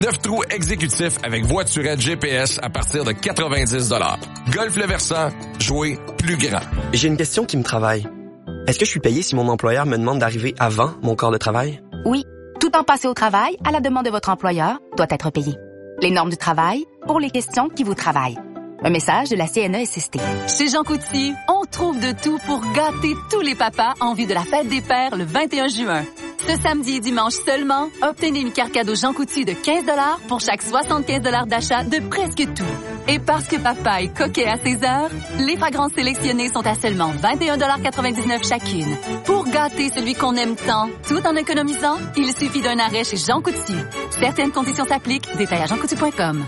9 trous exécutifs avec voiturette GPS à partir de 90 $. Golf le Versant, jouer plus grand. J'ai une question qui me travaille. Est-ce que je suis payé si mon employeur me demande d'arriver avant mon corps de travail? Oui. Tout temps passé au travail, à la demande de votre employeur, doit être payé. Les normes du travail pour les questions qui vous travaillent. Un message de la CNESST. Chez Jean Coutu, on trouve de tout pour gâter tous les papas en vue de la fête des pères le 21 juin. Ce samedi et dimanche seulement, obtenez une carte cadeau Jean Coutu de 15 $ pour chaque 75 $ d'achat de presque tout. Et parce que papa est coquet à ses heures, les fragrances sélectionnées sont à seulement 21,99 $ chacune. Pour gâter celui qu'on aime tant, tout en économisant, il suffit d'un arrêt chez Jean Coutu. Certaines conditions s'appliquent. Détail à jeancoutu.com.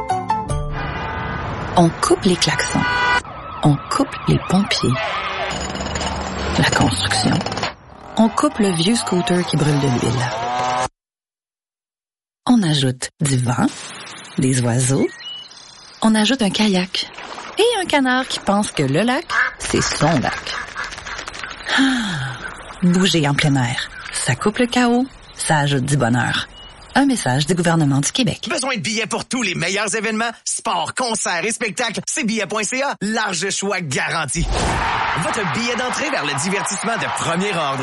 On coupe les klaxons. On coupe les pompiers. La construction. On coupe le vieux scooter qui brûle de l'huile. On ajoute du vent, des oiseaux. On ajoute un kayak et un canard qui pense que le lac, c'est son lac. Bouger en plein air. Ça coupe le chaos, ça ajoute du bonheur. Un message du gouvernement du Québec. Besoin de billets pour tous les meilleurs événements? Sport, concerts et spectacles, c'est billets.ca. Large choix garanti. Votre billet d'entrée vers le divertissement de premier ordre.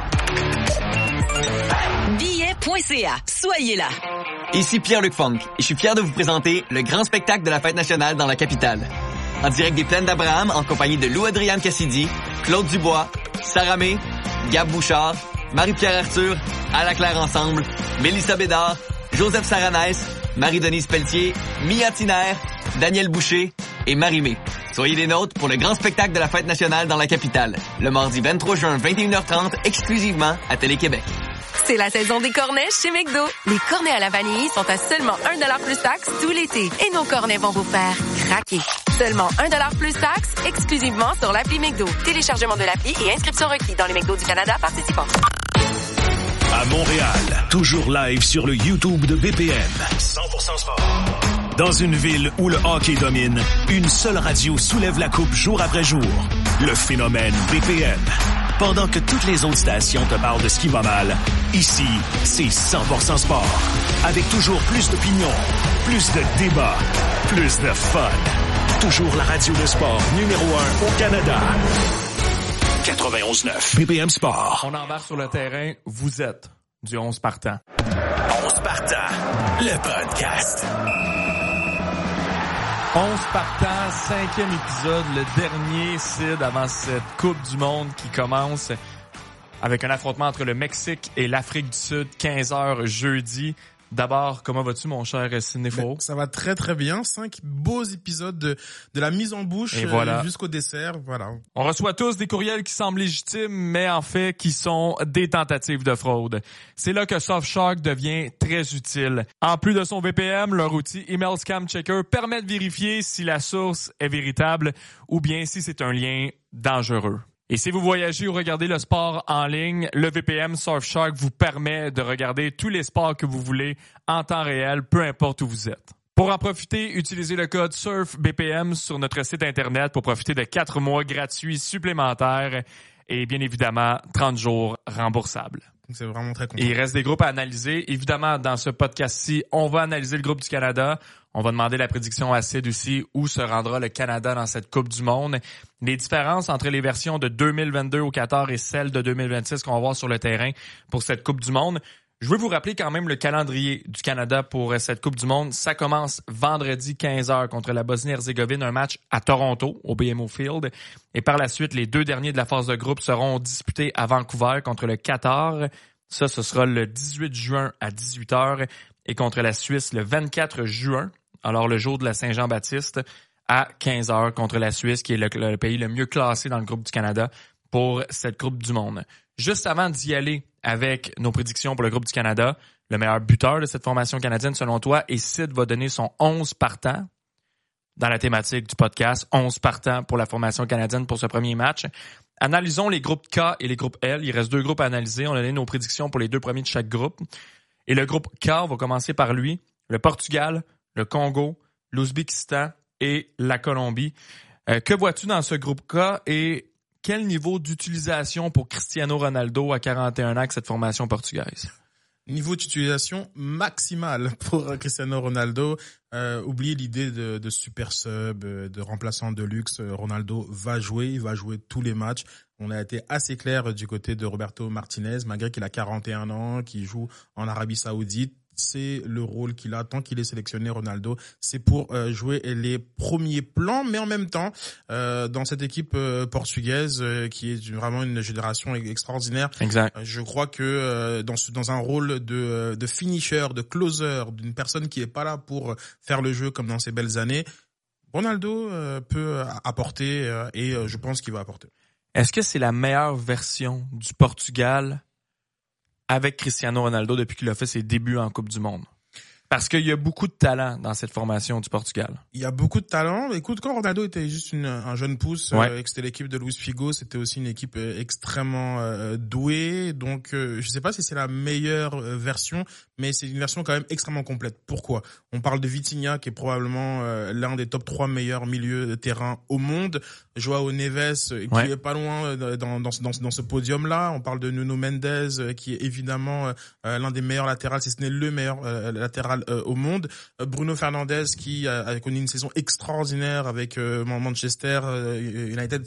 Billets.ca. Soyez là. Ici Pierre-Luc Funk et je suis fier de vous présenter le grand spectacle de la Fête nationale dans la capitale. En direct des Plaines d'Abraham, en compagnie de Lou-Adrienne Cassidy, Claude Dubois, Sarah May, Gab Bouchard, Marie-Pierre Arthur, Ala Claire Ensemble, Mélissa Bédard, Joseph Saranès, Marie-Denise Pelletier, Mia Tiner, Daniel Boucher et Marie-Mé. Soyez des nôtres pour le grand spectacle de la Fête nationale dans la capitale, le mardi 23 juin, 21h30, exclusivement à Télé-Québec. C'est la saison des cornets chez McDo. Les cornets à la vanille sont à seulement 1 $ plus taxe tout l'été. Et nos cornets vont vous faire craquer. Seulement 1 $ plus taxe, exclusivement sur l'appli McDo. Téléchargement de l'appli et inscription requis dans les McDo du Canada participants. À Montréal, toujours live sur le YouTube de BPM. 100% sport. Dans une ville où le hockey domine, une seule radio soulève la coupe jour après jour. Le phénomène BPM. Pendant que toutes les autres stations te parlent de ce qui va mal, ici, c'est 100% sport. Avec toujours plus d'opinions, plus de débats, plus de fun. Toujours la radio de sport numéro 1 au Canada. 91.9 BPM Sport. On embarque sur le terrain. Vous êtes du 11 partant. 11 partant, le podcast. 11 partant, 5e épisode, le dernier, Sid, avant cette Coupe du Monde qui commence avec un affrontement entre le Mexique et l'Afrique du Sud, 15h jeudi. D'abord, comment vas-tu, mon cher Sidney Faux? Ça va très très bien. 5 beaux épisodes de la mise en bouche jusqu'au dessert. Voilà. On reçoit tous des courriels qui semblent légitimes, mais en fait qui sont des tentatives de fraude. C'est là que Surfshark devient très utile. En plus de son VPN, leur outil Email Scam Checker permet de vérifier si la source est véritable ou bien si c'est un lien dangereux. Et si vous voyagez ou regardez le sport en ligne, le VPN Surfshark vous permet de regarder tous les sports que vous voulez en temps réel, peu importe où vous êtes. Pour en profiter, utilisez le code SURFBPM sur notre site Internet pour profiter de 4 mois gratuits supplémentaires et bien évidemment 30 jours remboursables. C'est vraiment très content. Et il reste des groupes à analyser. Évidemment, dans ce podcast-ci, on va analyser le groupe du Canada. On va demander la prédiction à Sid aussi, où se rendra le Canada dans cette Coupe du Monde. Les différences entre les versions de 2022 au Qatar et celles de 2026 qu'on va voir sur le terrain pour cette Coupe du Monde. Je veux vous rappeler quand même le calendrier du Canada pour cette Coupe du Monde. Ça commence vendredi 15h contre la Bosnie-Herzégovine, un match à Toronto, au BMO Field. Et par la suite, les 2 derniers de la phase de groupe seront disputés à Vancouver contre le Qatar. Ça, ce sera le 18 juin à 18h. Et contre la Suisse, le 24 juin, alors le jour de la Saint-Jean-Baptiste, à 15h contre la Suisse, qui est le pays le mieux classé dans le groupe du Canada pour cette Coupe du Monde. Juste avant d'y aller avec nos prédictions pour le groupe du Canada, le meilleur buteur de cette formation canadienne selon toi, et Sid va donner son 11 partant dans la thématique du podcast, 11 partants pour la formation canadienne pour ce premier match. Analysons les groupes K et les groupes L. Il reste 2 groupes à analyser. On a donné nos prédictions pour les 2 premiers de chaque groupe. Et le groupe K, on va commencer par lui, le Portugal, le Congo, l'Ouzbékistan et la Colombie. Que vois-tu dans ce groupe K et quel niveau d'utilisation pour Cristiano Ronaldo à 41 ans avec cette formation portugaise? Niveau d'utilisation maximale pour Cristiano Ronaldo. Oubliez l'idée de super sub, de remplaçant de luxe. Ronaldo va jouer, il va jouer tous les matchs. On a été assez clair du côté de Roberto Martinez, malgré qu'il a 41 ans, qu'il joue en Arabie Saoudite. C'est le rôle qu'il a tant qu'il est sélectionné, Ronaldo. C'est pour jouer les premiers plans, mais en même temps, dans cette équipe portugaise qui est vraiment une génération extraordinaire. Exact. Je crois que dans un rôle de finisher, de closer, d'une personne qui est pas là pour faire le jeu comme dans ses belles années, Ronaldo peut apporter et je pense qu'il va apporter. Est-ce que c'est la meilleure version du Portugal avec Cristiano Ronaldo depuis qu'il a fait ses débuts en Coupe du Monde? Parce qu'il y a beaucoup de talent dans cette formation du Portugal. Il y a beaucoup de talent. Écoute, quand Ronaldo était juste un jeune pouce, que c'était l'équipe de Luis Figo, c'était aussi une équipe extrêmement douée. Donc, je sais pas si c'est la meilleure version, mais c'est une version quand même extrêmement complète. Pourquoi? On parle de Vitinha, qui est probablement l'un des top 3 meilleurs milieux de terrain au monde. Joao Neves, qui est pas loin dans ce podium-là. On parle de Nuno Mendes, qui est évidemment l'un des meilleurs latérales, si ce n'est le meilleur latéral au monde. Bruno Fernandes qui a connu une saison extraordinaire avec Manchester United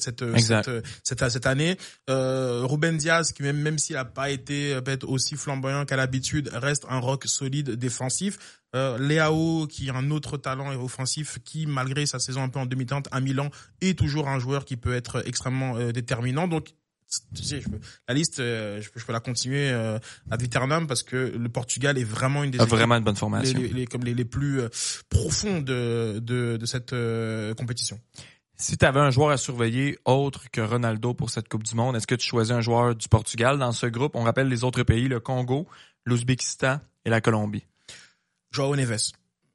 cette année. Ruben Dias qui même s'il a pas été peut-être aussi flamboyant qu'à l'habitude reste un rock solide défensif. Leao qui est un autre talent offensif qui malgré sa saison un peu en demi-teinte à Milan est toujours un joueur qui peut être extrêmement déterminant. Donc tu sais, la liste, je peux la continuer ad vieternam parce que le Portugal est vraiment une des équipes, vraiment une bonne formation, les plus profondes de cette compétition. Si tu avais un joueur à surveiller autre que Ronaldo pour cette Coupe du Monde, est-ce que tu choisis un joueur du Portugal dans ce groupe? On rappelle les autres pays, le Congo, l'Ouzbékistan et la Colombie. Joao Neves,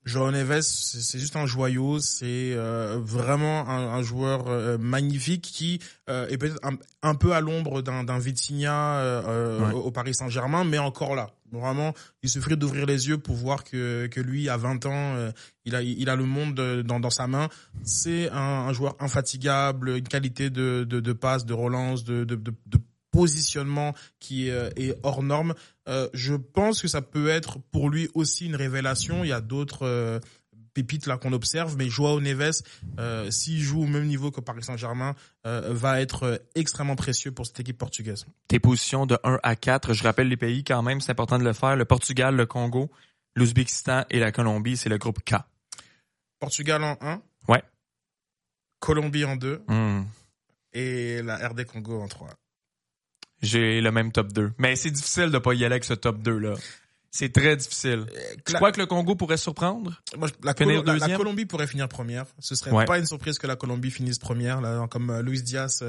c'est juste un joyau, c'est vraiment un joueur magnifique qui est peut-être un peu à l'ombre d'un Vitinha au Paris Saint-Germain, mais encore là. Vraiment, il suffit d'ouvrir les yeux pour voir que lui, à 20 ans, il a le monde dans sa main. C'est un joueur infatigable, une qualité de passe, de relance, de positionnement qui est hors norme. Je pense que ça peut être pour lui aussi une révélation. Il y a d'autres pépites là qu'on observe, mais Joao Neves, s'il joue au même niveau que Paris Saint-Germain, va être extrêmement précieux pour cette équipe portugaise. Tes positions de 1 à 4, je rappelle les pays quand même, c'est important de le faire. Le Portugal, le Congo, l'Ouzbékistan et la Colombie, c'est le groupe K. Portugal en 1. Ouais. Colombie en 2. Et la RD Congo en 3. J'ai le même top 2. Mais c'est difficile de pas y aller avec ce top 2-là. C'est très difficile. Tu crois que le Congo pourrait surprendre? Moi, la Colombie pourrait finir première. Ce serait pas une surprise que la Colombie finisse première, là, comme Luis Diaz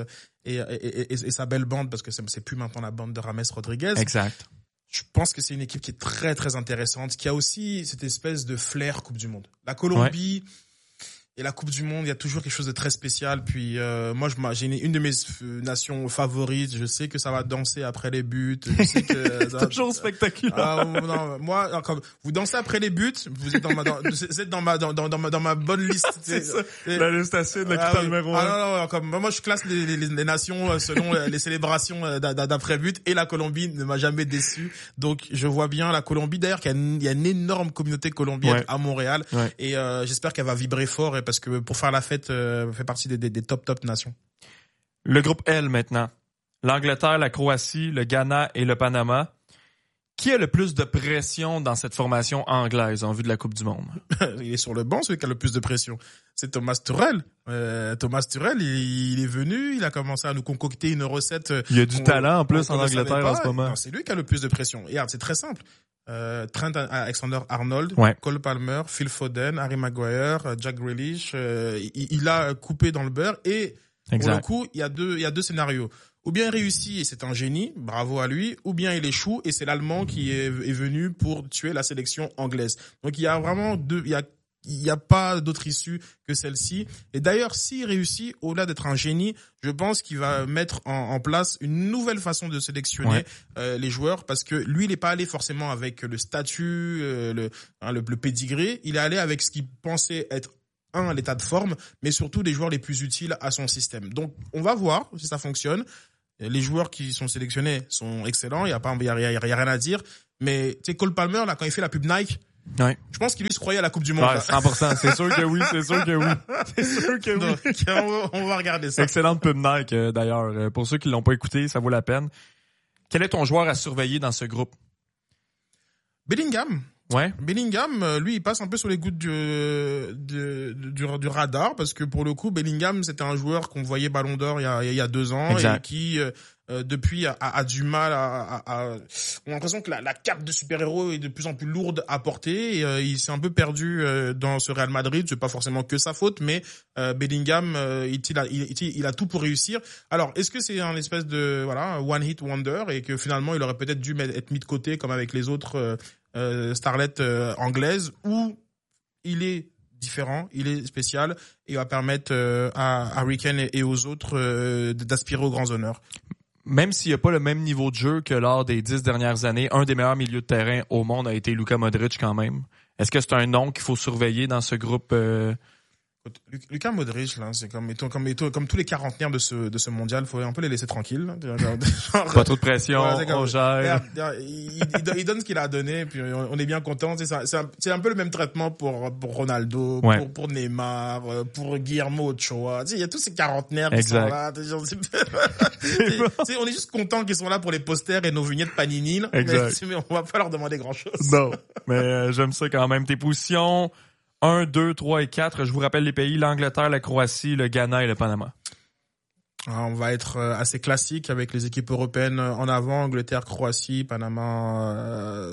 et sa belle bande, parce que c'est plus maintenant la bande de James Rodriguez. Exact. Je pense que c'est une équipe qui est très, très intéressante, qui a aussi cette espèce de flair Coupe du Monde. La Colombie... Et la Coupe du Monde, il y a toujours quelque chose de très spécial. Puis moi, j'ai une de mes nations favorites. Je sais que ça va danser après les buts. Je sais que c'est toujours spectaculaire. Non, moi, comme vous dansez après les buts, vous êtes dans ma bonne liste. C'est ça. La liste assez de la critère numéro 1. Non, comme moi, je classe les nations selon les célébrations d'après but. Et la Colombie ne m'a jamais déçu. Donc, je vois bien la Colombie. D'ailleurs, qu'il y a une énorme communauté colombienne à Montréal. Ouais. Et j'espère qu'elle va vibrer fort. Parce que pour faire la fête, fait partie des top nations. Le groupe L maintenant. L'Angleterre, la Croatie, le Ghana et le Panama. Qui a le plus de pression dans cette formation anglaise en vue de la Coupe du Monde? Il est sur le banc, celui qui a le plus de pression. C'est Thomas Tuchel. Thomas Tuchel, il est venu, il a commencé à nous concocter une recette. Il y a du talent en plus en Angleterre en ce moment. Non, c'est lui qui a le plus de pression. Regarde, c'est très simple. Trent Alexander-Arnold, Cole Palmer, Phil Foden, Harry Maguire, Jack Grealish, il a coupé dans le beurre et pour le coup, il y a deux scénarios. Ou bien il réussit et c'est un génie, bravo à lui, ou bien il échoue et c'est l'Allemand qui est venu pour tuer la sélection anglaise. Donc il y a vraiment il y a pas d'autre issue que celle-ci. Et d'ailleurs, s'il réussit, au-delà d'être un génie, je pense qu'il va mettre en place une nouvelle façon de sélectionner les joueurs, parce que lui, il n'est pas allé forcément avec le statut, le pédigré. Il est allé avec ce qu'il pensait être l'état de forme, mais surtout les joueurs les plus utiles à son système. Donc, on va voir si ça fonctionne. Les joueurs qui sont sélectionnés sont excellents, il y a rien à dire. Mais tu sais, Cole Palmer là, quand il fait la pub Nike, ouais. Je pense qu'il lui se croyait à la Coupe du Monde. Ouais, 100%. C'est sûr que oui. C'est sûr que oui. Donc, on va regarder ça. Excellente pub Nike, d'ailleurs. Pour ceux qui l'ont pas écouté, ça vaut la peine. Quel est ton joueur à surveiller dans ce groupe? Bellingham. Ouais. Bellingham, lui, il passe un peu sur les gouttes du radar parce que pour le coup, Bellingham, c'était un joueur qu'on voyait Ballon d'Or il y a 2 ans exact. Et qui depuis a du mal on a l'impression que la cape de super-héros est de plus en plus lourde à porter et il s'est un peu perdu dans ce Real Madrid. C'est pas forcément que sa faute, mais Bellingham, il a tout pour réussir. Alors, est-ce que c'est un espèce de one hit wonder et que finalement il aurait peut-être dû être mis de côté comme avec les autres starlets anglaises, ou il est différent, il est spécial et va permettre à Harry Kane et aux autres d'aspirer aux grands honneurs. Même s'il n'y a pas le même niveau de jeu que lors des 10 dernières années, un des meilleurs milieux de terrain au monde a été Luka Modric quand même. Est-ce que c'est un nom qu'il faut surveiller dans ce groupe? Luka Modric, là, c'est comme tous les quarantenaires de ce mondial, faut un peu les laisser tranquilles. Genre, pas trop de pression, on gère. Il donne ce qu'il a donné, puis on est bien content. C'est un peu le même traitement pour Ronaldo, ouais. pour Neymar, pour Guillermo Ochoa. Il y a tous ces quarantenaires qui sont là. On est juste content qu'ils sont là pour les posters et nos vignettes Panini. Mais on va pas leur demander grand-chose. Non, mais j'aime ça quand même. Tes positions 1, 2, 3 et 4. Je vous rappelle les pays: l'Angleterre, la Croatie, le Ghana et le Panama. On va être assez classique avec les équipes européennes en avant: Angleterre, Croatie, Panama.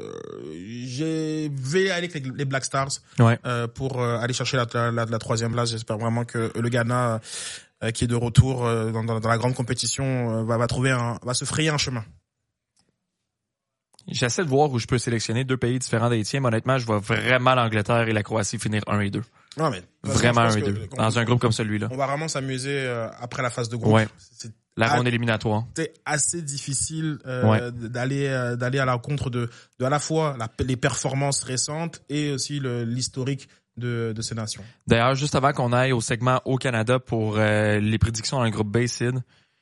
Je vais aller avec les Black Stars, ouais. Pour aller chercher la troisième place. J'espère vraiment que le Ghana, qui est de retour dans la grande compétition, va se frayer un chemin. J'essaie de voir où je peux sélectionner 2 pays différents des tiens. Honnêtement, je vois vraiment l'Angleterre et la Croatie finir 1 et 2. Non, mais vraiment 1 et 2. Dans un groupe comme celui-là. On va vraiment s'amuser après la phase de groupe. Ouais. La ronde éliminatoire. C'est assez difficile d'aller à l'encontre de à la fois les performances récentes et aussi l'historique de ces nations. D'ailleurs, juste avant qu'on aille au segment au Canada pour les prédictions dans le groupe B, Sid,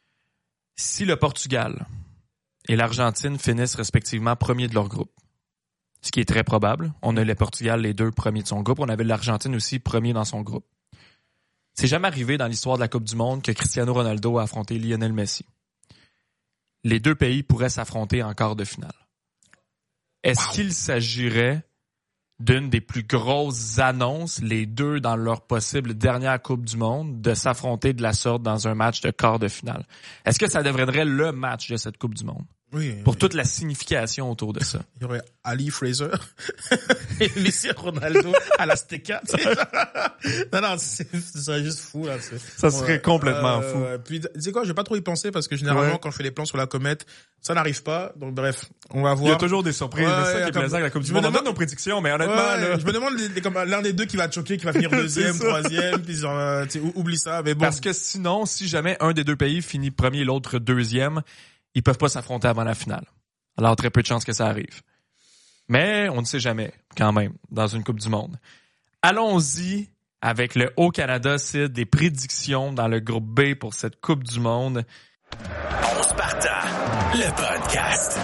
si le Portugal et l'Argentine finissent respectivement premiers de leur groupe, ce qui est très probable. On a le Portugal, les 2 premiers de son groupe. On avait l'Argentine aussi premier dans son groupe. C'est jamais arrivé dans l'histoire de la Coupe du Monde que Cristiano Ronaldo a affronté Lionel Messi. Les 2 pays pourraient s'affronter en quart de finale. Est-ce qu'il s'agirait d'une des plus grosses annonces, les 2 dans leur possible dernière Coupe du Monde, de s'affronter de la sorte dans un match de quart de finale? Est-ce que ça deviendrait le match de cette Coupe du Monde? Oui. Pour toute la signification autour de ça. Il y aurait Ali Fraser et Messi Ronaldo à l'Azteca. Non, ça serait juste fou, là. Ça serait complètement fou. Puis, tu sais quoi, je vais pas trop y penser parce que généralement, quand je fais les plans sur la comète, ça n'arrive pas. Donc, bref, on va voir. Il y a toujours des surprises. C'est ça qui est plaisant avec la Coupe du Monde. On donne nos prédictions, mais honnêtement, là... Je me demande comme l'un des 2 qui va choquer, qui va finir 2e, 3e, puis genre, oublie ça, mais bon. Parce que sinon, si jamais un des 2 pays finit premier et l'autre 2e, ils peuvent pas s'affronter avant la finale. Alors, très peu de chances que ça arrive. Mais on ne sait jamais, quand même, dans une Coupe du Monde. Allons-y avec le Haut-Canada, Sid, des prédictions dans le groupe B pour cette Coupe du Monde. On Sparta, le podcast.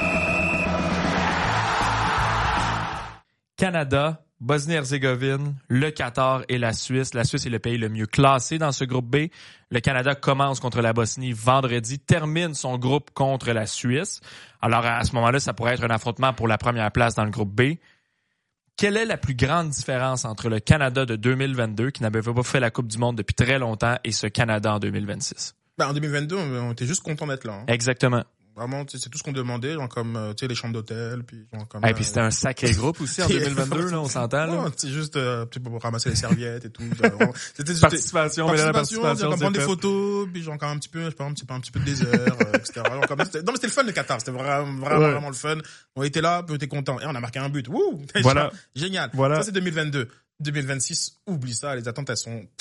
Canada, Bosnie-Herzégovine, le Qatar et la Suisse. La Suisse est le pays le mieux classé dans ce groupe B. Le Canada commence contre la Bosnie vendredi, termine son groupe contre la Suisse. Alors, à ce moment-là, ça pourrait être un affrontement pour la première place dans le groupe B. Quelle est la plus grande différence entre le Canada de 2022, qui n'avait pas fait la Coupe du Monde depuis très longtemps, et ce Canada en 2026? En 2022, on était juste content d'être là. Hein. Exactement. Vraiment, c'est tout ce qu'on demandait, genre comme les chambres d'hôtel, puis genre comme. Et puis c'était un sacré groupe aussi en 2022, là, on s'entend. Là. C'est juste pour ramasser les serviettes et tout. C'était participation, mais la participation, prendre des photos, puis genre quand un petit peu, je sais pas, un petit peu de désert, etc. Non, mais c'était le fun le Qatar, c'était vraiment le fun. On était là, puis on était content et on a marqué un but. Wouh, voilà, génial. Voilà. Ça c'est 2022. 2026, oublie ça, les attentes elles sont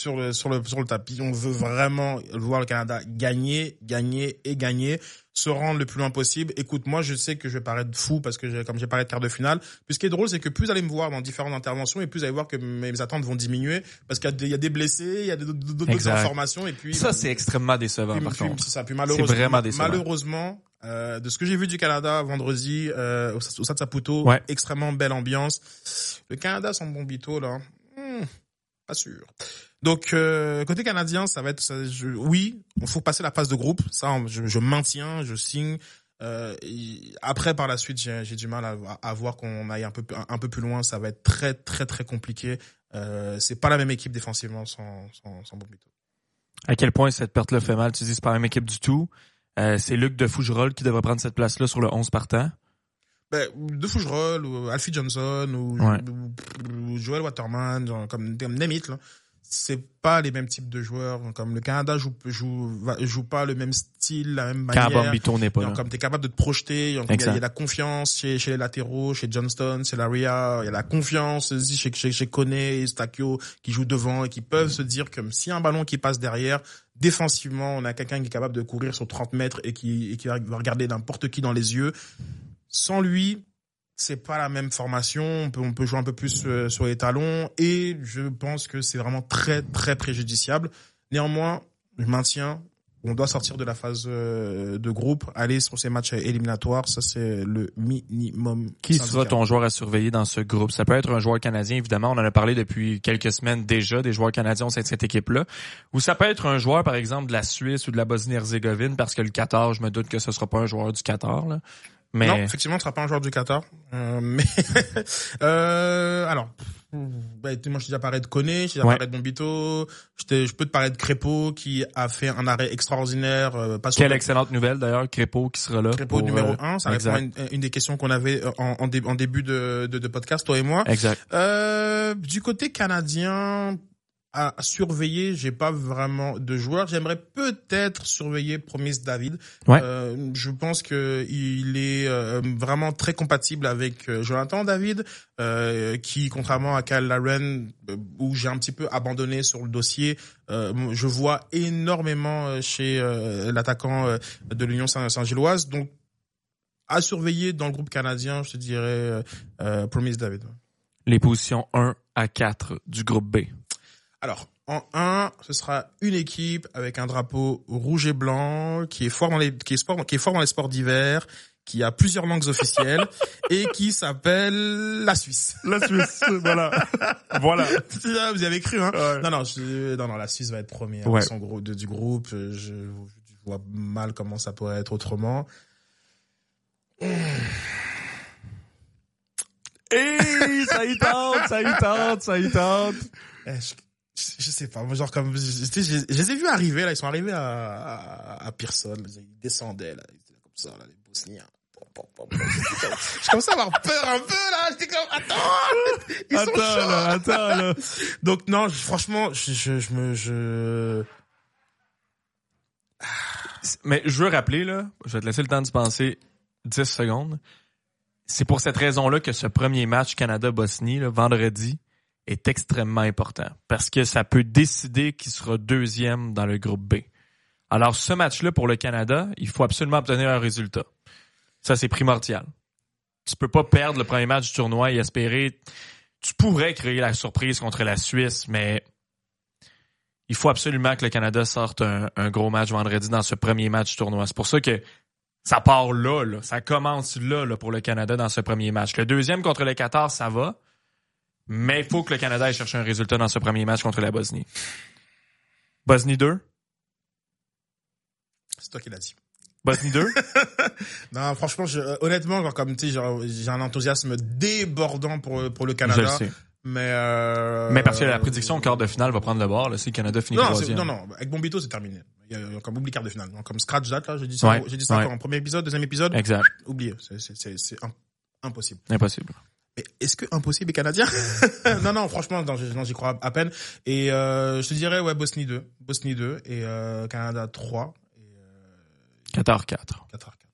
sur le tapis. On veut vraiment voir le Canada gagner, se rendre le plus loin possible. Écoute, moi, je sais que je vais paraître fou parce que comme j'ai parlé de quart de finale. Puis ce qui est drôle, c'est que plus vous allez me voir dans différentes interventions et plus vous allez voir que mes attentes vont diminuer parce qu'il y a des blessés, il y a d'autres informations et puis. Ça, c'est extrêmement décevant, par contre. C'est ça. Puis c'est vraiment décevant. Malheureusement, de ce que j'ai vu du Canada vendredi, au Stade Saputo, extrêmement belle ambiance. Le Canada sans Bombito, là. Pas sûr. Donc côté canadien, ça va être oui, il faut passer la phase de groupe, ça je maintiens, je signe. Après par la suite, j'ai du mal à voir qu'on aille un peu plus loin, ça va être très très très compliqué. C'est pas la même équipe défensivement sans Bombito. À quel point cette perte-là fait mal? Tu dis c'est pas la même équipe du tout. C'est Luc de Fougerolles qui devrait prendre cette place-là sur le 11 partant. De Fougerolles ou Alfie Johnson ou Joel Waterman, genre, comme Nemit, là. C'est pas les mêmes types de joueurs. Comme le Canada joue pas le même style, la même manière. Quand Bombito n'est pas là. Comme t'es capable de te projeter. Il y a la confiance chez les latéraux, chez Johnston, chez Laria. Il y a la confiance aussi chez Kone et Stakio qui jouent devant et qui peuvent se dire que s'il y a un ballon qui passe derrière, défensivement, on a quelqu'un qui est capable de courir sur 30 mètres et qui va regarder n'importe qui dans les yeux. Sans lui, c'est pas la même formation. On peut jouer un peu plus sur les talons et je pense que c'est vraiment très très préjudiciable. Néanmoins, je maintiens. On doit sortir de la phase de groupe, aller sur ces matchs éliminatoires. Ça, c'est le minimum. Qui sera ton joueur à surveiller dans ce groupe? Ça peut être un joueur canadien, évidemment. On en a parlé depuis quelques semaines déjà, des joueurs canadiens au sein de cette équipe-là. Ou ça peut être un joueur, par exemple, de la Suisse ou de la Bosnie-Herzégovine, parce que le Qatar, je me doute que ce sera pas un joueur du Qatar, là. Mais... Non, effectivement, ce sera pas un joueur du Qatar. Alors, moi, je t'ai déjà parlé de Kone, je t'ai déjà parlé de Bombito, je peux te parler de Crépeau qui a fait un arrêt extraordinaire. Quelle excellente nouvelle d'ailleurs, Crépeau qui sera là. Crépeau numéro 1, ça répond à une des questions qu'on avait en début de podcast, toi et moi. Exact. Du côté canadien, à surveiller, j'ai pas vraiment de joueurs. J'aimerais peut-être surveiller Promise David. Je pense que il est vraiment très compatible avec Jonathan David, qui, contrairement à Kyle Larin, où j'ai un petit peu abandonné sur le dossier, je vois énormément chez l'attaquant de l'Union Saint-Gilloise. Donc, à surveiller dans le groupe canadien, je te dirais Promise David. Les positions 1 à 4 du groupe B. Alors, en 1, ce sera une équipe avec un drapeau rouge et blanc, qui est fort dans les sports d'hiver, qui a plusieurs langues officielles et qui s'appelle la Suisse. La Suisse, voilà. Voilà. Vous y avez cru, hein? Ouais. Non, la Suisse va être première du groupe. Je vois mal comment ça pourrait être autrement. Ça y tente. Je sais pas, moi, genre comme je les ai vus arriver là, ils sont arrivés à Pearson, ils descendaient là, ils étaient comme ça là, les Bosniens. Je commençais à avoir peur un peu là, j'étais comme attends là. Donc non, franchement, Mais je veux rappeler là, je vais te laisser le temps de penser 10 secondes. C'est pour cette raison-là que ce premier match Canada-Bosnie là, vendredi est extrêmement important parce que ça peut décider qui sera deuxième dans le groupe B. Alors, ce match-là, pour le Canada, il faut absolument obtenir un résultat. Ça, c'est primordial. Tu peux pas perdre le premier match du tournoi et espérer... Tu pourrais créer la surprise contre la Suisse, mais il faut absolument que le Canada sorte un gros match vendredi dans ce premier match du tournoi. C'est pour ça que ça part là. Ça commence là pour le Canada dans ce premier match. Le deuxième contre le Qatar, ça va. Mais il faut que le Canada aille chercher un résultat dans ce premier match contre la Bosnie. Bosnie 2? C'est toi qui l'as dit. Bosnie 2? Non, franchement, honnêtement, genre, comme tu sais, j'ai un enthousiasme débordant pour le Canada. Je le sais. Mais parce que la prédiction au quart de finale va prendre le bord, là, si le Canada finit troisième. Non, avec Bombito, c'est terminé. Il y a comme oubli quart de finale. Comme scratch date, là, j'ai dit ça en premier épisode, deuxième épisode. Exact. Oublié. C'est impossible. Impossible. Mais est-ce que impossible est canadien? non, franchement, j'y crois à peine. Et je te dirais, Bosnie 2 et Canada 3 et Qatar 4.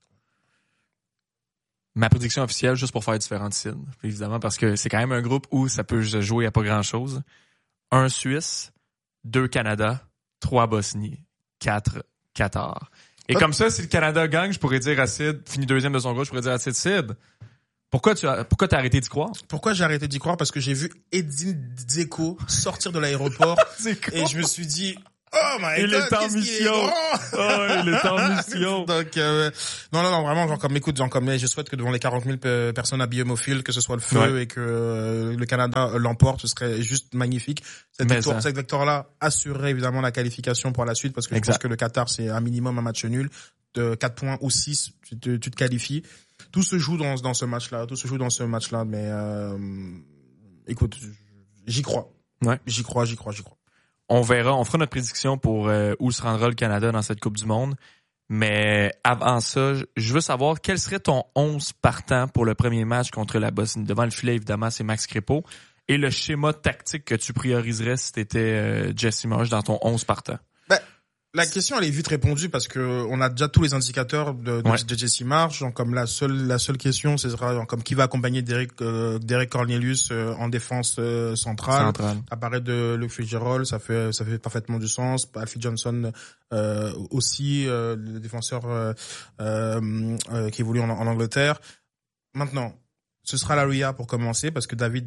Ma prédiction officielle, juste pour faire différentes signes, évidemment, parce que c'est quand même un groupe où ça peut jouer à pas grand-chose. Un Suisse, 2 Canada, 3 Bosnie, 4 Qatar. Et comme ça, si le Canada gagne, je pourrais dire à Sid, finit deuxième de son groupe, je pourrais dire à Sid, pourquoi t'as arrêté d'y croire? Pourquoi j'ai arrêté d'y croire? Parce que j'ai vu Edin Dzeko sortir de l'aéroport et je me suis dit, oh my God, il est en mission. Il est en mission. Donc, non, vraiment, je souhaite que devant les 40 000 personnes à homophiles, que ce soit le feu et que le Canada l'emporte, ce serait juste magnifique. Cette victoire-là assurerait évidemment la qualification pour la suite parce que je pense que le Qatar, c'est un minimum un match nul de 4 points ou 6, tu te qualifies. Tout se joue dans ce match-là, mais écoute, j'y crois. Ouais. J'y crois. On verra, on fera notre prédiction pour où se rendra le Canada dans cette Coupe du Monde. Mais avant ça, je veux savoir quel serait ton 11 partant pour le premier match contre la Bosnie. Devant le filet, évidemment, c'est Max Crépeau. Et le schéma tactique que tu prioriserais si t'étais Jesse Marsch dans ton 11 partant. La question, elle est vite répondue parce que on a déjà tous les indicateurs de Jesse Marsch. Genre, comme la seule question, ce sera genre, comme qui va accompagner Derek Cornelius en défense centrale. Apparaît de Luke Fitzgerald, ça fait parfaitement du sens. Alfie Johnson aussi, le défenseur qui évolue en Angleterre. Maintenant, ce sera Laria pour commencer parce que Davis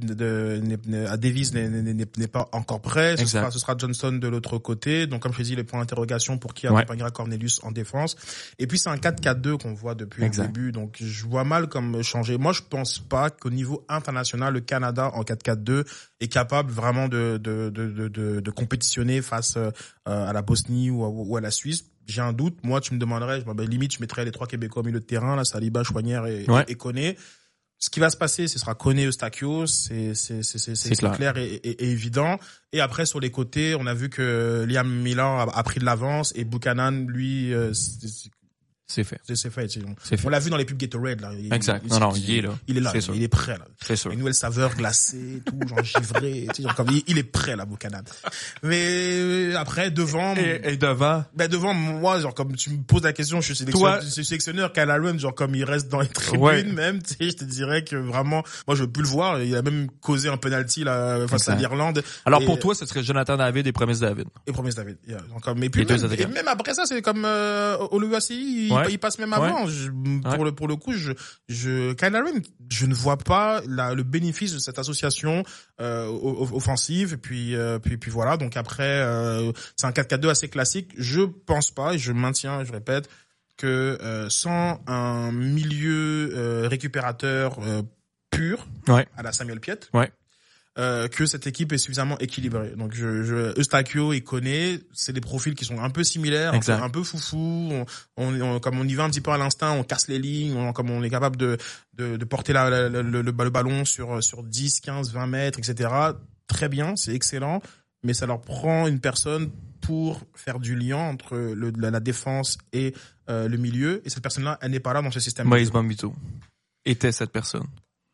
n'est pas encore prêt. Ce sera Johnson de l'autre côté. Donc, comme je l'ai dit, les points d'interrogation pour qui accompagnera Cornelius en défense. Et puis, c'est un 4-4-2 qu'on voit depuis le début. Donc, je vois mal comme changer. Moi, je pense pas qu'au niveau international, le Canada en 4-4-2 est capable vraiment de compétitionner face à la Bosnie ou à la Suisse. J'ai un doute. Moi, tu me demanderais, limite, je mettrais les 3 Québécois au milieu de terrain, là, Saliba, Chouanière et Koné. Ce qui va se passer, ce sera Koné Eustáquio, c'est clair et évident. Et après, sur les côtés, on a vu que Liam Miller a pris de l'avance et Buchanan, lui, c'est fait. On l'a vu dans les pubs Gatorade, là. Il est là. Il est là. Il est prêt, là. C'est sûr. Une nouvelle saveur glacée, tout, genre givré, tu sais, genre comme, il est prêt, là, Buchanan. Mais, après, devant. Et devant? Devant, moi, genre, comme tu me poses la question, je suis sélectionneur, Kyle Aaron, genre, comme il reste dans les tribunes, même, tu sais, je te dirais que vraiment, moi, je veux plus le voir. Il a même causé un penalty, là, face à l'Irlande. Alors, pour toi, ce serait Jonathan David et Promise David. Yeah. Donc, mais puis, même après ça, c'est comme, Oluwaseyi, il passe même avant. Pour le coup, Kyle Aaron, je ne vois pas le bénéfice de cette association offensive. Et puis voilà. Donc après, c'est un 4-4-2 assez classique. Je pense pas, et je maintiens, je répète, que sans un milieu récupérateur pur à la Samuel Piet. Que cette équipe est suffisamment équilibrée. Donc Eustáquio et Koné, c'est des profils qui sont un peu similaires, un peu foufou. Comme on y va un petit peu à l'instinct, on casse les lignes, comme on est capable de porter le ballon sur 10, 15, 20 mètres, etc. Très bien, c'est excellent, mais ça leur prend une personne pour faire du lien entre la défense et le milieu. Et cette personne-là, elle n'est pas là dans ce système. Moïse Bambito était cette personne.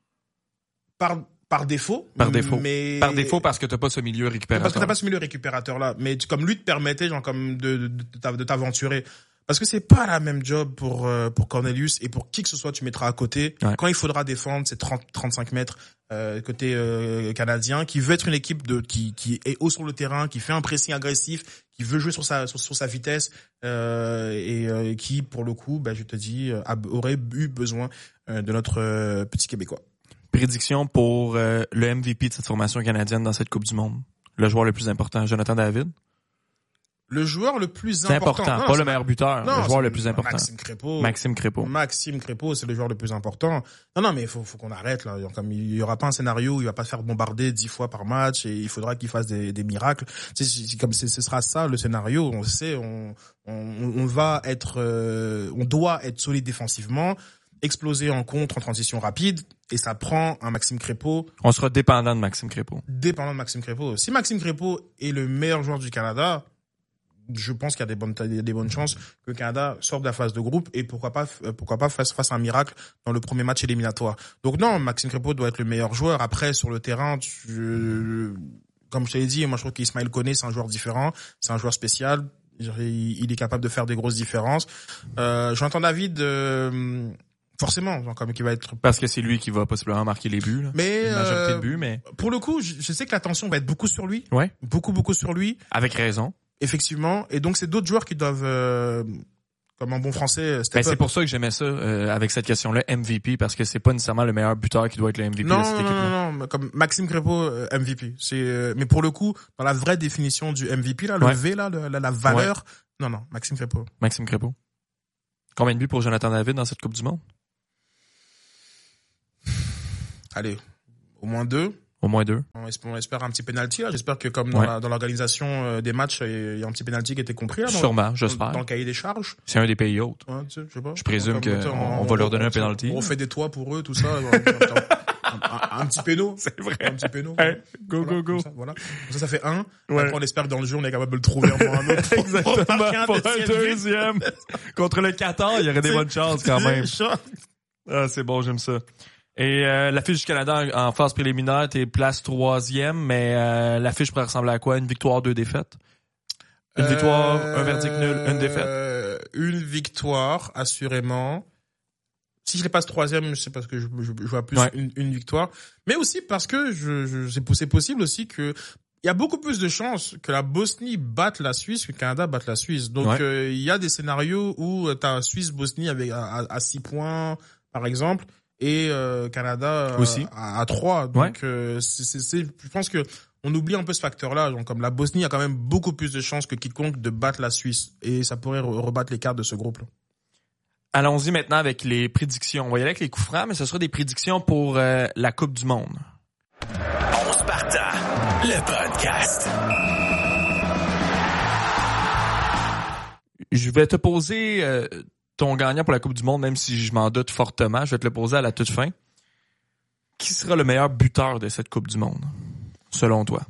Par défaut. Mais par défaut parce que t'as pas ce milieu récupérateur. Parce que t'as pas ce milieu récupérateur là. Mais comme lui te permettait, genre, comme de t'aventurer. Parce que c'est pas la même job pour Cornelius et pour qui que ce soit tu mettras à côté. Quand il faudra défendre, c'est 35 mètres, côté, canadien, qui veut être une équipe qui est haut sur le terrain, qui fait un pressing agressif, qui veut jouer sur sa vitesse, et qui, pour le coup, je te dis, aurait eu besoin, de notre, petit Québécois. Prédiction pour le MVP de cette formation canadienne dans cette Coupe du Monde. Le joueur le plus important, Jonathan David. Le joueur le plus important. C'est important, pas le meilleur buteur, le joueur le plus important. Maxime Crépeau, c'est le joueur le plus important. Non, mais il faut qu'on arrête, là. Comme il y aura pas un scénario où il va pas se faire bombarder 10 fois par match et il faudra qu'il fasse des miracles. Ce sera ça, le scénario. On sait, on doit être solide défensivement, exploser en contre, en transition rapide, et ça prend un Maxime Crépeau. On sera dépendant de Maxime Crépeau. Si Maxime Crépeau est le meilleur joueur du Canada, je pense qu'il y a des bonnes chances que le Canada sorte de la phase de groupe et pourquoi pas fasse un miracle dans le premier match éliminatoire. Donc non, Maxime Crépeau doit être le meilleur joueur. Après, sur le terrain, comme je te l'ai dit, moi je trouve qu'Ismaël Koné, c'est un joueur différent, c'est un joueur spécial. Il est capable de faire des grosses différences. Jonathan David, Forcément, genre comme qui va être. Parce que c'est lui qui va possiblement marquer les buts. Là. Mais une majorité de buts, mais pour le coup, je sais que l'attention va être beaucoup sur lui. Ouais. Beaucoup sur lui. Avec raison. Effectivement. Et donc c'est d'autres joueurs qui doivent. Comme en bon français, c'est pour ça que j'aimais ça avec cette question-là, MVP, parce que c'est pas nécessairement le meilleur buteur qui doit être le MVP de cette équipe-là. Non, comme Maxime Crépeau, MVP. Mais pour le coup, dans la vraie définition du MVP, là, le V, là, la valeur, non, Maxime Crépeau. Maxime Crépeau. Combien de buts pour Jonathan David dans cette Coupe du Monde? Allez, au moins 2. Au moins 2. On espère un petit penalty là. J'espère que comme dans l'organisation des matchs, il y a un petit penalty qui était compris là. Sûrement, j'espère. Dans le cahier des charges. C'est un des pays hôtes. Ouais, tu sais, je sais pas. Je présume qu'on va leur donner un penalty. On fait des toits pour eux, tout ça. un petit péno. C'est vrai. Un petit péno. Hey, go. Voilà. Ça fait 1. Après, on espère que dans le jeu, on est capable de le trouver pour un autre. Exactement. Pour un deuxième. Contre le Qatar, il y aurait des bonnes chances quand même. Ah, c'est bon, j'aime ça. Et l'affiche du Canada en phase préliminaire, t'es place 3e, mais l'affiche pourrait ressembler à quoi? Une victoire, 2 défaites? Une victoire, un verdict nul, une défaite? Une victoire, assurément. Si je les passe 3e, c'est parce que je vois plus une victoire. Mais aussi parce que c'est possible aussi que il y a beaucoup plus de chances que la Bosnie batte la Suisse que le Canada batte la Suisse. Donc il y a des scénarios où t'as Suisse-Bosnie avec à 6 points, par exemple. Et Canada aussi à 3. Donc je pense que on oublie un peu ce facteur-là. Donc comme la Bosnie a quand même beaucoup plus de chances que quiconque de battre la Suisse et ça pourrait rebattre les cartes de ce groupe-là. Allons-y maintenant avec les prédictions. On va y aller avec les coups francs, mais ce sera des prédictions pour la Coupe du Monde. On se partage le podcast. Je vais te poser ton gagnant pour la Coupe du Monde, même si je m'en doute fortement. Je vais te le poser à la toute fin. Qui sera le meilleur buteur de cette Coupe du Monde, selon toi?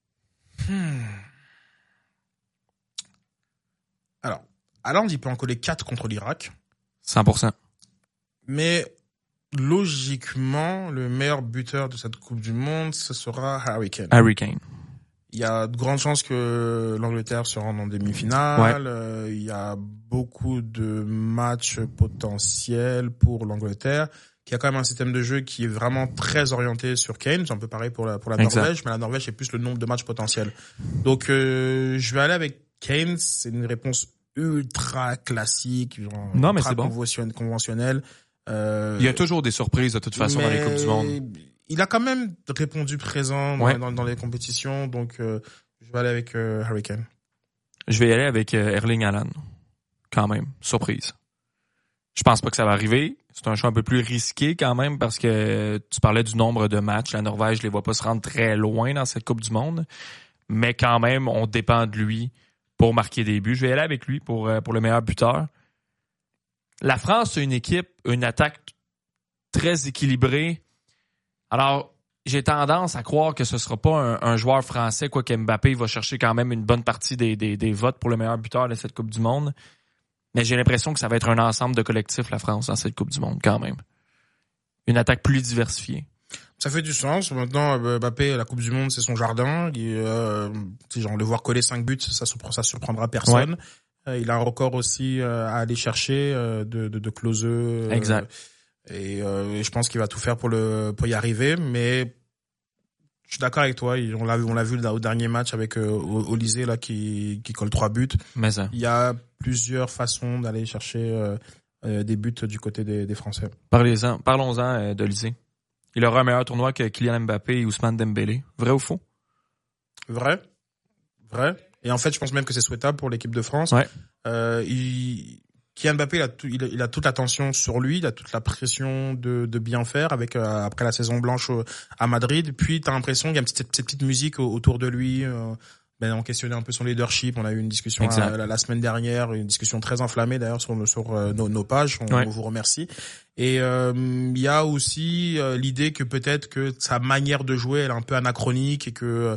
Alors, Haaland, il peut en coller 4 contre l'Irak. 100%. Mais logiquement, le meilleur buteur de cette Coupe du Monde, ce sera Harry Kane. Harry Kane. Il y a de grandes chances que l'Angleterre se rende en demi-finale. Il y a beaucoup de matchs potentiels pour l'Angleterre, qui a quand même un système de jeu qui est vraiment très orienté sur Kane. C'est un peu pareil pour la Norvège, mais la Norvège, c'est plus le nombre de matchs potentiels. Donc, je vais aller avec Kane. C'est une réponse ultra classique, genre non, mais ultra c'est bon. Conventionnelle. Il y a toujours des surprises de toute façon dans les Coupes du Monde. Il a quand même répondu présent dans les compétitions, donc je vais aller avec Harry Kane. Je vais y aller avec Erling Haaland, quand même. Surprise. Je pense pas que ça va arriver. C'est un choix un peu plus risqué quand même parce que tu parlais du nombre de matchs. La Norvège, je les vois pas se rendre très loin dans cette Coupe du Monde, mais quand même, on dépend de lui pour marquer des buts. Je vais y aller avec lui pour le meilleur buteur. La France a une attaque très équilibrée. Alors, j'ai tendance à croire que ce sera pas un joueur français, quoique Mbappé va chercher quand même une bonne partie des votes pour le meilleur buteur de cette Coupe du Monde. Mais j'ai l'impression que ça va être un ensemble de collectifs, la France, dans cette Coupe du Monde, quand même. Une attaque plus diversifiée. Ça fait du sens. Maintenant, Mbappé, la Coupe du Monde, c'est son jardin. Genre, le voir coller 5 buts, ça surprendra personne. Ouais. Il a un record aussi à aller chercher de Klose. Exact. Et je pense qu'il va tout faire pour y arriver, mais je suis d'accord avec toi. On l'a vu au dernier match avec Olysée là qui colle 3 buts. Mais ça. Il y a plusieurs façons d'aller chercher des buts du côté des Français. Parlons-en d'Olysée. Il aura un meilleur tournoi que Kylian Mbappé et Ousmane Dembélé. Vrai ou faux? Vrai. Et en fait, je pense même que c'est souhaitable pour l'équipe de France. Ouais. Kylian Mbappé, il a toute l'attention sur lui, il a toute la pression de bien faire avec après la saison blanche à Madrid. Puis t'as l'impression qu'il y a cette petite musique autour de lui. On questionnait un peu son leadership. On a eu une discussion la semaine dernière, une discussion très enflammée d'ailleurs sur nos pages. On vous remercie. Et il y a aussi l'idée que peut-être que sa manière de jouer elle est un peu anachronique et que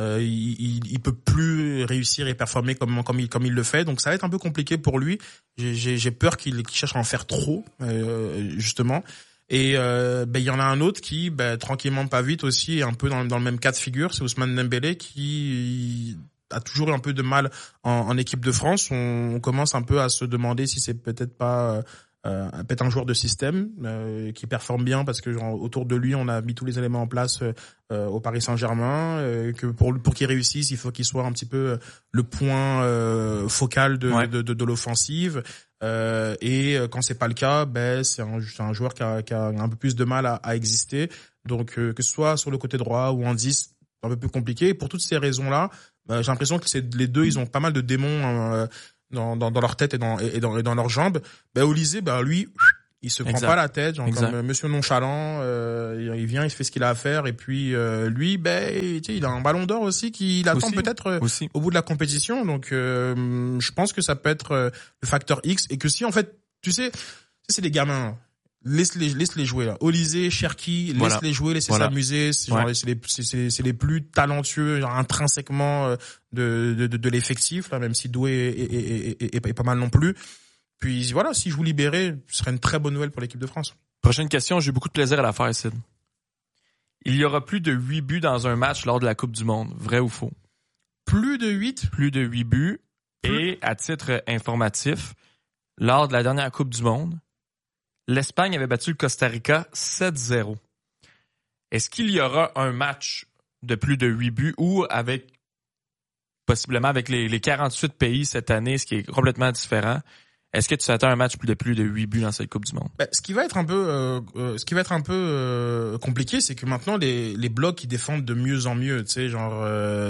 il peut plus réussir et performer comme il le fait, donc ça va être un peu compliqué pour lui. J'ai peur qu'il cherche à en faire trop justement. Et il y en a un autre qui tranquillement pas vite aussi est un peu dans le même cas de figure, c'est Ousmane Dembélé qui a toujours eu un peu de mal en équipe de France. On commence un peu à se demander si c'est peut-être pas peut-être un joueur de système qui performe bien parce que autour de lui on a mis tous les éléments en place au Paris Saint-Germain, que pour qu'il réussisse il faut qu'il soit un petit peu le point focal de l'offensive, et quand c'est pas le cas, c'est un joueur qui a un peu plus de mal à exister, donc que ce soit sur le côté droit ou en 10, c'est un peu plus compliqué. Et pour toutes ces raisons là, j'ai l'impression que les deux ils ont pas mal de démons dans leur tête et dans leurs jambes. Olysée, lui, il se prend pas la tête, genre comme monsieur nonchalant, il vient, il fait ce qu'il a à faire, et puis lui, il a un ballon d'or aussi qu'il attend peut-être au bout de la compétition, donc je pense que ça peut être le facteur X, et que si en fait, tu sais, c'est des gamins. Laisse-les jouer là. Olysée, Cherki, laisse-les jouer, laisse-les s'amuser. C'est les plus talentueux, genre, intrinsèquement de l'effectif là, même si Doué est pas mal non plus. Puis voilà, s'ils jouent libérés, ce serait une très bonne nouvelle pour l'équipe de France. Prochaine question, j'ai eu beaucoup de plaisir à la faire, Sid. Il y aura plus de 8 buts dans un match lors de la Coupe du Monde, vrai ou faux? Plus de 8? Plus de 8 buts. Et à titre informatif, lors de la dernière Coupe du Monde, l'Espagne avait battu le Costa Rica 7-0. Est-ce qu'il y aura un match de plus de 8 buts ou possiblement avec les 48 pays cette année, ce qui est complètement différent? Est-ce que tu t'attends un match de plus de 8 buts dans cette Coupe du Monde? Ce qui va être un peu compliqué, c'est que maintenant les blocs ils défendent de mieux en mieux, tu sais, genre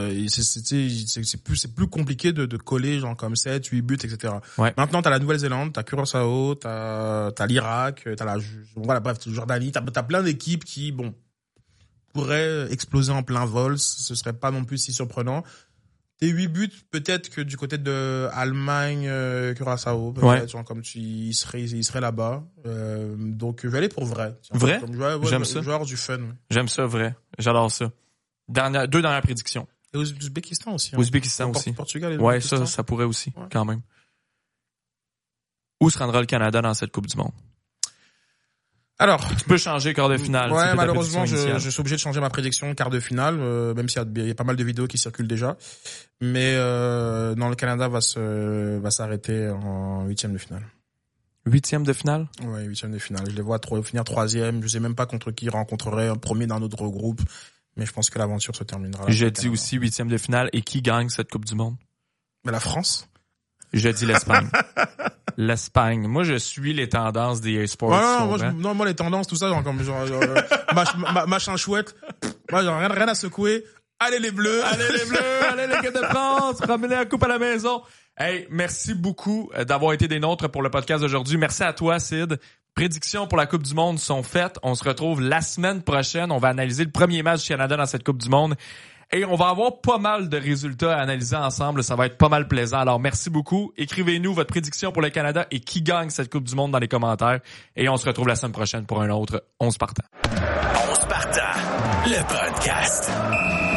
c'est plus compliqué de coller genre comme 7, 8 buts, etc. Ouais. Maintenant t'as la Nouvelle-Zélande, t'as Curaçao, t'as l'Irak, bref, Jordanie, t'as plein d'équipes qui pourraient exploser en plein vol, ce serait pas non plus si surprenant. Tes 8 buts, peut-être que du côté de Allemagne, Curaçao, peut-être, genre comme il serait là-bas. Donc, je vais aller pour vrai. Vrai? J'aime ça. Joueur du fun. J'aime ça, vrai. J'adore ça. Deux dernières prédictions. Et Ouzbékistan aussi. Ouzbékistan aussi. Portugal et ouais, ça pourrait aussi, quand même. Où se rendra le Canada dans cette Coupe du Monde? Alors, tu peux changer quart de finale. Ouais, malheureusement, je suis obligé de changer ma prédiction quart de finale, même s'il y a pas mal de vidéos qui circulent déjà. Mais le Canada va s'arrêter en 8e de finale. 8e de finale? Ouais, 8e de finale. Je les vois finir 3e. Je sais même pas contre qui ils rencontreraient un premier d'un autre groupe. Mais je pense que l'aventure se terminera là. Je dis aussi 8e de finale. Et qui gagne cette Coupe du Monde? La France. Je dis l'Espagne. L'Espagne. Moi, je suis les tendances des sports. Moi, les tendances, tout ça, machin chouette. Moi, j'ai rien à secouer. Allez les Bleus! Allez les Bleus! Allez l'équipe de France! Ramenez la coupe à la maison! Hey, merci beaucoup d'avoir été des nôtres pour le podcast d'aujourd'hui. Merci à toi, Sid. Prédictions pour la Coupe du Monde sont faites. On se retrouve la semaine prochaine. On va analyser le premier match du Canada dans cette Coupe du Monde. Et on va avoir pas mal de résultats à analyser ensemble. Ça va être pas mal plaisant. Alors, merci beaucoup. Écrivez-nous votre prédiction pour le Canada et qui gagne cette Coupe du Monde dans les commentaires. Et on se retrouve la semaine prochaine pour un autre 11 partants. 11 partants, le podcast.